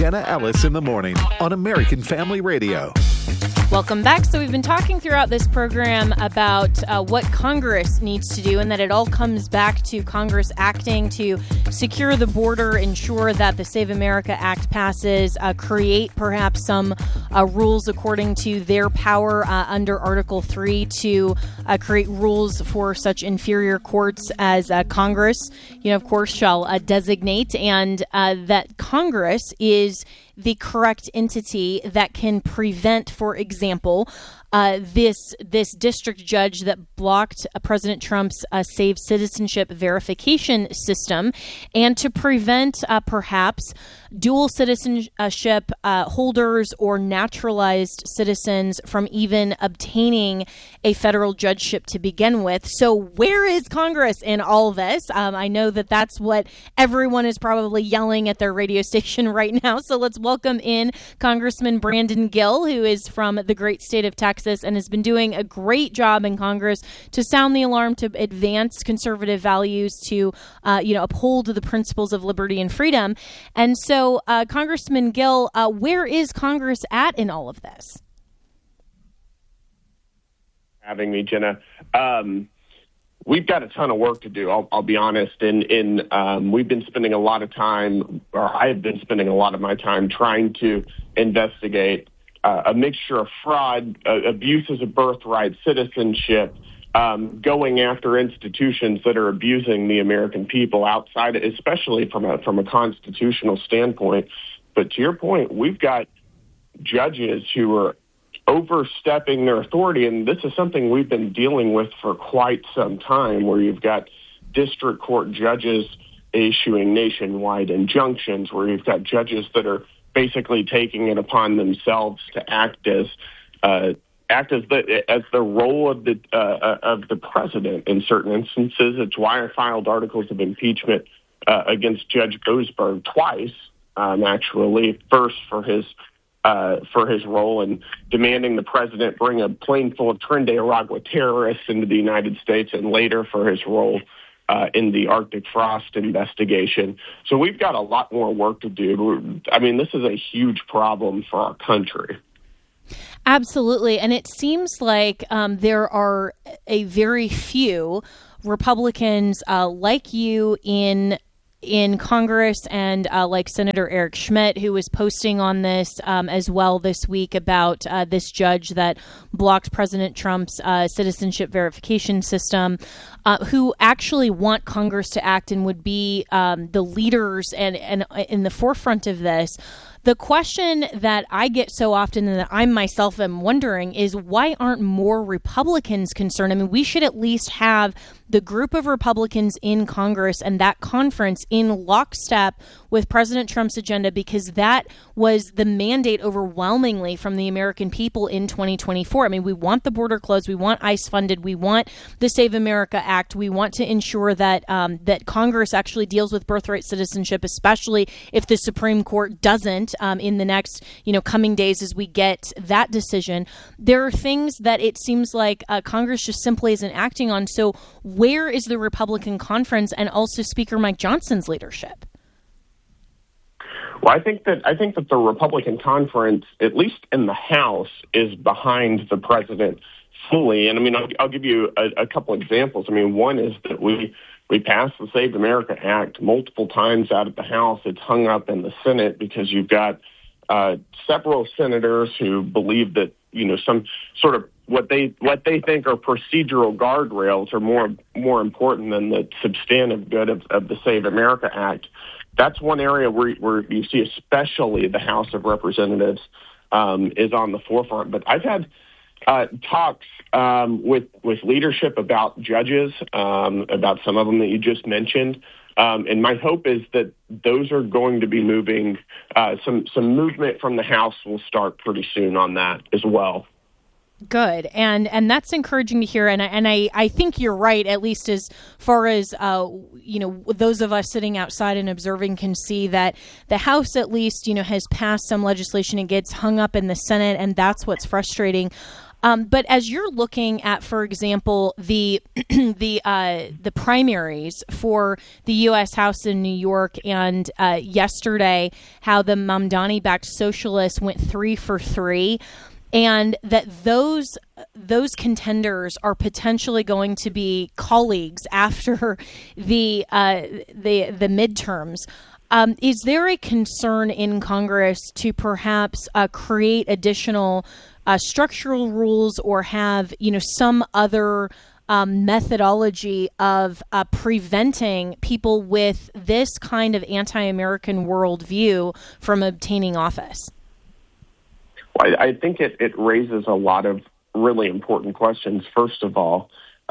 Jenna Ellis in the morning on American Family Radio. Welcome back. So we've been talking throughout this program about what Congress needs to do, and that it all comes back to Congress acting to secure the border, ensure that the Save America Act passes, create perhaps some rules according to their power under Article 3 to create rules for such inferior courts as Congress, of course, shall designate, and that Congress is the correct entity that can prevent, for example, this district judge that blocked President Trump's Save Citizenship verification system, and to prevent perhaps dual citizenship holders or naturalized citizens from even obtaining a federal judgeship to begin with. So where is Congress in all this? I know that that's what everyone is probably yelling at their radio station right now. So let's welcome in Congressman Brandon Gill, who is from the great state of Texas and has been doing a great job in Congress to sound the alarm, to advance conservative values, to uphold the principles of liberty and freedom. And so, Congressman Gill, where is Congress at in all of this? Having me, Jenna. We've got a ton of work to do, I'll be honest. We've been spending a lot of time, or I have been spending a lot of my time trying to investigate a mixture of fraud, abuses of birthright, citizenship, going after institutions that are abusing the American people outside, especially from a constitutional standpoint. But to your point, we've got judges who are overstepping their authority, and this is something we've been dealing with for quite some time, where you've got district court judges issuing nationwide injunctions, where you've got judges that are basically taking it upon themselves to act as the role of the president in certain instances. It's why I filed articles of impeachment against Judge Boasberg twice, actually. First for his role in demanding the president bring a plane full of Tren de Aragua terrorists into the United States, and later for his role in the Arctic frost investigation. So we've got a lot more work to do. I mean, this is a huge problem for our country. Absolutely. And it seems like there are a very few Republicans like you in Congress, and like Senator Eric Schmidt, who was posting on this as well this week about this judge that blocked President Trump's citizenship verification system, who actually want Congress to act and would be the leaders and in the forefront of this. The question that I get so often, and that I myself am wondering, is why aren't more Republicans concerned? I mean, we should at least have the group of Republicans in Congress and that conference in lockstep with President Trump's agenda, because that was the mandate overwhelmingly from the American people in 2024. I mean, we want the border closed. We want ICE funded. We want the Save America Act. We want to ensure that that Congress actually deals with birthright citizenship, especially if the Supreme Court doesn't in the next coming days as we get that decision. There are things that it seems like Congress just simply isn't acting on. So where is the Republican conference and also Speaker Mike Johnson's leadership? Well, I think that the Republican conference, at least in the House, is behind the president fully. And I mean, I'll give you a couple examples. I mean, one is that we passed the Save America Act multiple times out of the House. It's hung up in the Senate because you've got several senators who believe that some sort of what they think are procedural guardrails are more important than the substantive good of the Save America Act. That's one area where you see, especially the House of Representatives is on the forefront. But I've had talks with leadership about judges, about some of them that you just mentioned. And my hope is that those are going to be moving. Some movement from the House will start pretty soon on that as well. Good. And that's encouraging to hear. And I think you're right, at least as far as, those of us sitting outside and observing can see that the House at least, has passed some legislation. It gets hung up in the Senate, and that's what's frustrating. But as you're looking at, for example, the the primaries for the U.S. House in New York, and yesterday how the Mamdani-backed socialists went 3 for 3, and that those contenders are potentially going to be colleagues after the midterms. Is there a concern in Congress to perhaps create additional structural rules, or have some other methodology of preventing people with this kind of anti-American worldview from obtaining office? Well, I think it raises a lot of really important questions. First of all,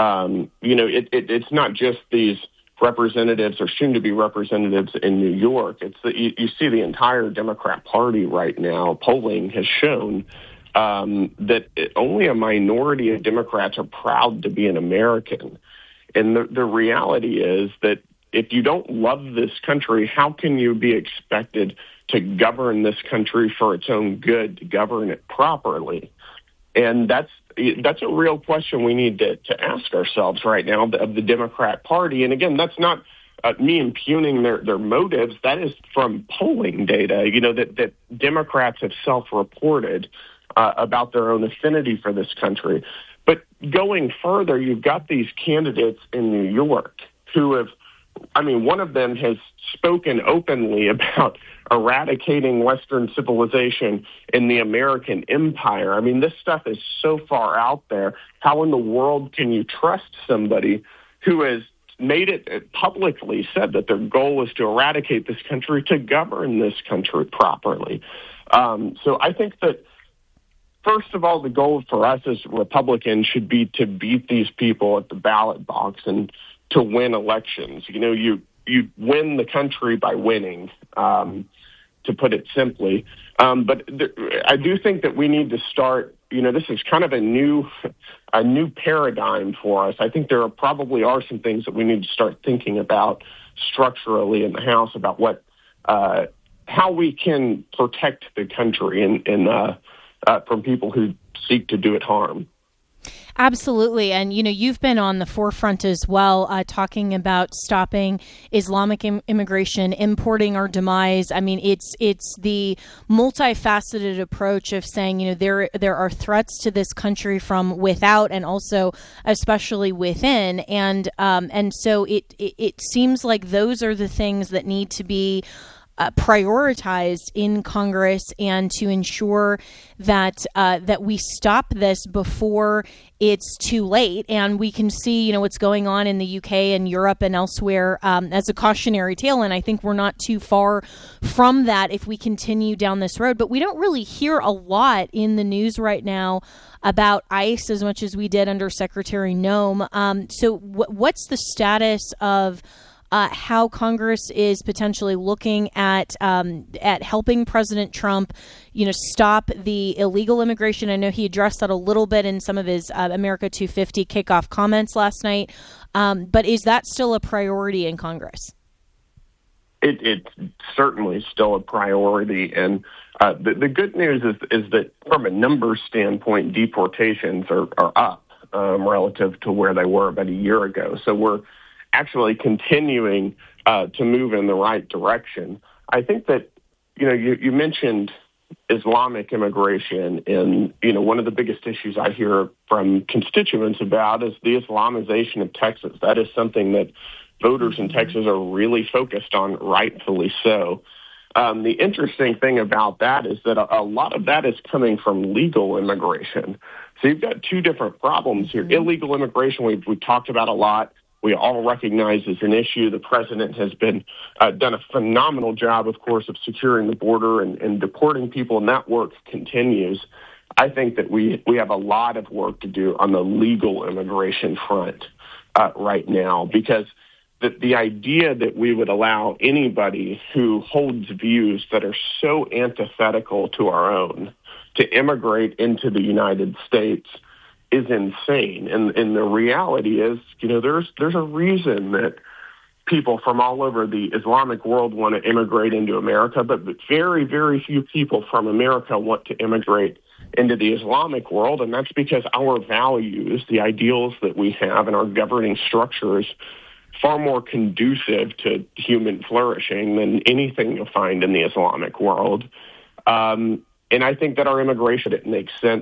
it's not just these representatives or soon-to-be representatives in New York. It's you see the entire Democrat Party right now. Polling has shown that only a minority of Democrats are proud to be an American. And the reality is that if you don't love this country, how can you be expected to govern this country for its own good, to govern it properly? And that's a real question we need to ask ourselves right now of the Democrat Party. And again, that's not me impugning their motives. That is from polling data, that Democrats have self-reported about their own affinity for this country. But going further, you've got these candidates in New York who have, one of them has spoken openly about eradicating Western civilization in the American empire. This stuff is so far out there. How in the world can you trust somebody who has made it publicly said that their goal is to eradicate this country, to govern this country properly? So I think that, first of all, the goal for us as Republicans should be to beat these people at the ballot box and to win elections. You win the country by winning, to put it simply. But I do think that we need to start, this is kind of a new paradigm for us. I think there probably are some things that we need to start thinking about structurally in the House about how we can protect the country and from people who seek to do it harm. Absolutely. And, you've been on the forefront as well, talking about stopping Islamic immigration, importing our demise. It's the multifaceted approach of saying, there are threats to this country from without and also especially within. And so it seems like those are the things that need to be prioritized in Congress, and to ensure that that we stop this before it's too late. And we can see, what's going on in the UK and Europe and elsewhere as a cautionary tale. And I think we're not too far from that if we continue down this road. But we don't really hear a lot in the news right now about ICE as much as we did under Secretary Noem. So what's the status of how Congress is potentially looking at helping President Trump, stop the illegal immigration? I know he addressed that a little bit in some of his America 250 kickoff comments last night. But is that still a priority in Congress? It's certainly still a priority. And the good news is that from a numbers standpoint, deportations are up relative to where they were about a year ago. So we're actually continuing to move in the right direction. I think that, you mentioned Islamic immigration, and, one of the biggest issues I hear from constituents about is the Islamization of Texas. That is something that voters in Texas are really focused on, rightfully so. The interesting thing about that is that a lot of that is coming from legal immigration. So you've got two different problems here. Illegal immigration, we've talked about a lot. We all recognize as an issue. The president has been done a phenomenal job, of course, of securing the border and deporting people, and that work continues. I think that we have a lot of work to do on the legal immigration front right now, because the idea that we would allow anybody who holds views that are so antithetical to our own to immigrate into the United States is insane. And the reality is, there's a reason that people from all over the Islamic world want to immigrate into America, but very, very few people from America want to immigrate into the Islamic world, and that's because our values, the ideals that we have, and our governing structures far more conducive to human flourishing than anything you'll find in the Islamic world. And I think that our immigration, it makes sense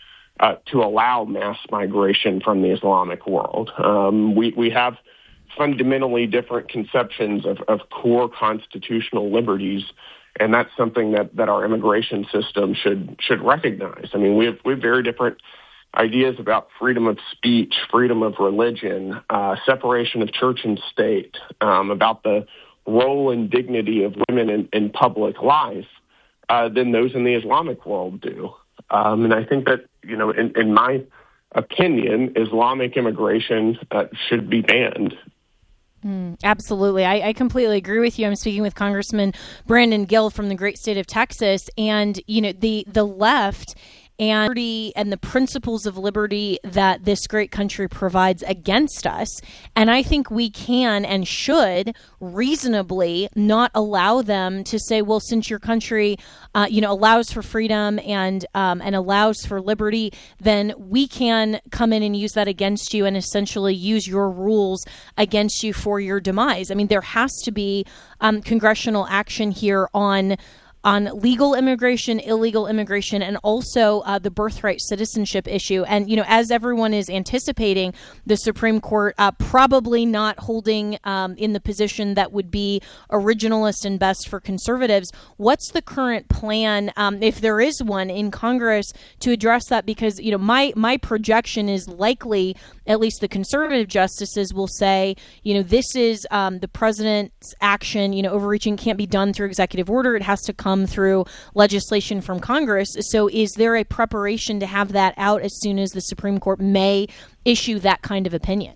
to allow mass migration from the Islamic world. We have fundamentally different conceptions of core constitutional liberties, and that's something that our immigration system should recognize. I mean, we have very different ideas about freedom of speech, freedom of religion, separation of church and state, about the role and dignity of women in public life than those in the Islamic world do. And I think that, in my opinion, Islamic immigration should be banned. Absolutely. I completely agree with you. I'm speaking with Congressman Brandon Gill from the great state of Texas. And, the left and the principles of liberty that this great country provides against us. And I think we can and should reasonably not allow them to say, well, since your country, allows for freedom and allows for liberty, then we can come in and use that against you and essentially use your rules against you for your demise. I mean, there has to be congressional action here on legal immigration, illegal immigration, and also the birthright citizenship issue. And, as everyone is anticipating, the Supreme Court probably not holding in the position that would be originalist and best for conservatives. What's the current plan, if there is one, in Congress to address that? Because, my projection is likely, at least the conservative justices will say, this is the president's action, overreaching can't be done through executive order. It has to come through legislation from Congress. So is there a preparation to have that out as soon as the Supreme Court may issue that kind of opinion?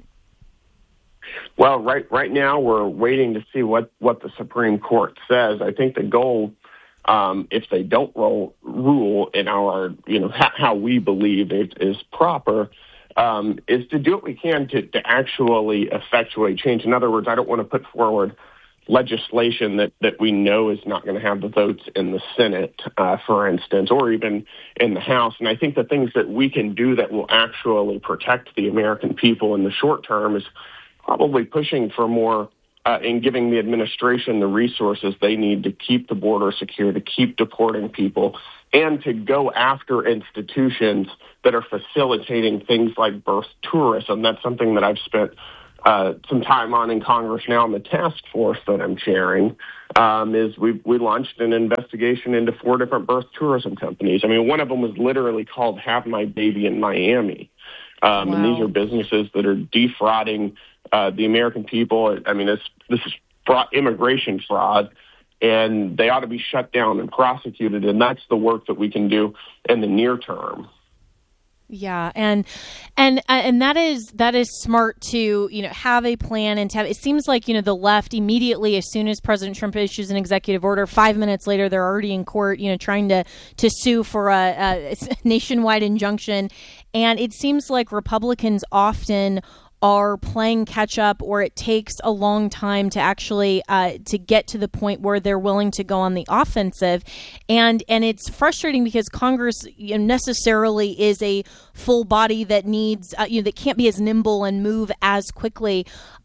Well, right now we're waiting to see what the Supreme Court says. I think the goal, if they don't rule in our, how we believe it is proper, is to do what we can to actually effectuate change. In other words, I don't want to put forward legislation that we know is not going to have the votes in the Senate, for instance, or even in the House. And I think the things that we can do that will actually protect the American people in the short term is probably pushing for more and giving the administration the resources they need to keep the border secure, to keep deporting people, and to go after institutions that are facilitating things like birth tourism. That's something that I've spent some time on in Congress now in the task force that I'm chairing, is we launched an investigation into 4 different birth tourism companies. I mean, one of them was literally called Have My Baby in Miami. Wow. And these are businesses that are defrauding the American people. I mean, this is immigration fraud, and they ought to be shut down and prosecuted, and that's the work that we can do in the near term. Yeah, and that is smart to have a plan and to have. It seems like the left immediately, as soon as President Trump issues an executive order, 5 minutes later they're already in court, trying to sue for a nationwide injunction, and it seems like Republicans often are playing catch up, or it takes a long time to actually to get to the point where they're willing to go on the offensive, and it's frustrating because Congress necessarily is a full body that needs that can't be as nimble and move as quickly.